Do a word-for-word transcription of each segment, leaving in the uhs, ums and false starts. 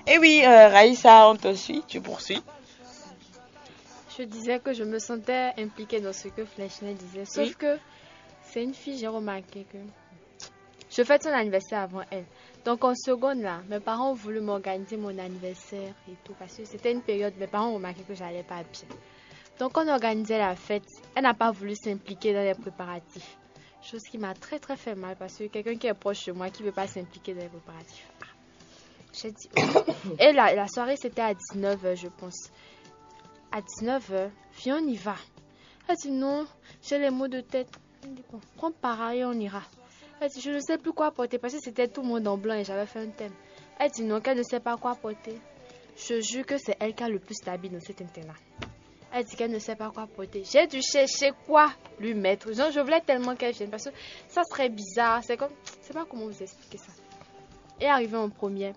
Et oui, euh, Raïssa, on te suit, tu poursuis. Je disais que je me sentais impliquée dans ce que Fleischner disait. Sauf Oui. que c'est une fille, j'ai remarqué que je fête son anniversaire avant elle. Donc en seconde là, mes parents ont voulu m'organiser mon anniversaire et tout. Parce que c'était une période, mes parents ont remarqué que j'allais pas bien. Donc on organisait la fête. Elle n'a pas voulu s'impliquer dans les préparatifs. Chose qui m'a très très fait mal parce que quelqu'un qui est proche de moi qui ne veut pas s'impliquer dans les préparatifs. Ah. J'ai dit ok. Et la, la soirée c'était à dix-neuf heures je pense. À dix-neuf heures, viens on y va. Elle dit non, j'ai les maux de tête. Elle dit bon, prends pareil, on ira. Elle dit je ne sais plus quoi porter parce que c'était tout le monde en blanc et j'avais fait un thème. Elle dit non, qu'elle ne sait pas quoi porter. Je jure que c'est elle qui a le plus d'habits dans cet internat. Elle dit qu'elle ne sait pas quoi porter. J'ai dû chercher quoi lui mettre. Genre, je voulais tellement qu'elle vienne parce que ça serait bizarre. C'est comme, je sais pas comment vous expliquer ça. Et arrivé en première,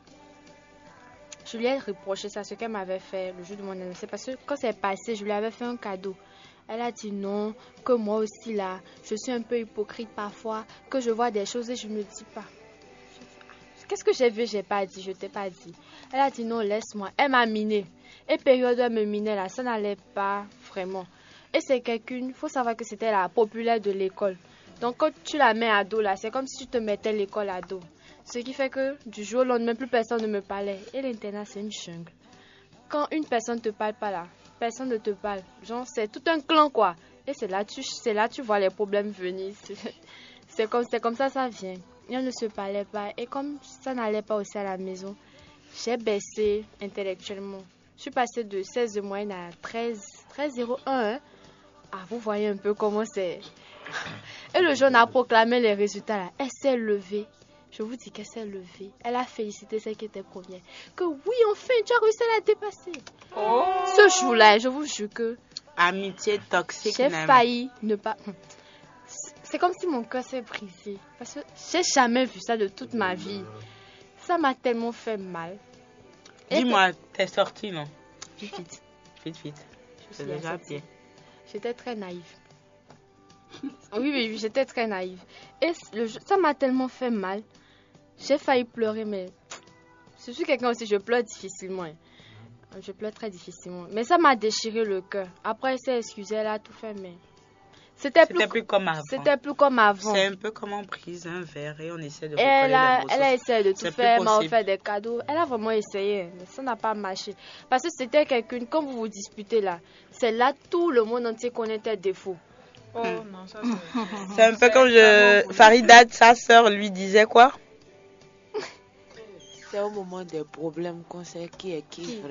je lui ai reproché ça, ce qu'elle m'avait fait le jour de mon anniversaire. Parce que quand c'est passé, je lui avais fait un cadeau. Elle a dit non, que moi aussi là, je suis un peu hypocrite parfois, que je vois des choses et je ne me dis pas. Qu'est-ce que j'ai vu, j'ai pas dit, je t'ai pas dit. Elle a dit non, laisse-moi. Elle m'a miné. Et période où elle me minait là, ça n'allait pas vraiment. Et c'est quelqu'une, il faut savoir que c'était la populaire de l'école. Donc quand tu la mets à dos là, c'est comme si tu te mettais l'école à dos. Ce qui fait que du jour au lendemain, plus personne ne me parlait. Et l'internat, c'est une jungle. Quand une personne ne te parle pas là, personne ne te parle. Genre, c'est tout un clan quoi. Et c'est là tu, c'est là tu vois les problèmes venir. C'est comme, c'est comme ça, ça vient. Et on ne se parlait pas. Et comme ça n'allait pas aussi à la maison, j'ai baissé intellectuellement. Je suis passée de seize de moyenne à treize, treize virgule zéro un. Hein. Ah, vous voyez un peu comment c'est. Et le jour, on a proclamé les résultats là. Elle s'est levée. Je vous dis qu'elle s'est levée. Elle a félicité celle qui était première. Que oui, enfin, tu as réussi à la dépasser. Oh. Ce jour-là, je vous jure que... Amitié toxique. J'ai failli ne pas... C'est comme si mon cœur s'est brisé. Parce que j'ai jamais vu ça de toute ma vie. Ça m'a tellement fait mal. Dis-moi, t'es sortie, non? Vite, vite. Vite, vite. C'est déjà bien. J'étais très naïve. Oui, oui, oui, j'étais très naïve. Et le, ça m'a tellement fait mal. J'ai failli pleurer, mais je suis quelqu'un aussi, je pleure difficilement. Je pleure très difficilement. Mais ça m'a déchiré le cœur. Après, elle s'est excusée, elle a tout fait, mais... C'était plus, plus comme avant. C'était plus comme avant. C'est un peu comme on prise un verre et on essaie de recoller elle a, les morceaux. Elle a essayé de tout faire, elle m'a offert des cadeaux. Elle a vraiment essayé, mais ça n'a pas marché. Parce que c'était quelqu'un, quand vous vous disputez là, c'est là tout le monde entier connaît tes défauts. Oh hmm. non, ça c'est... C'est un peu comme je... Farida, sa sœur, lui disait quoi? C'est au moment des problèmes qu'on sait qui est qui. qui?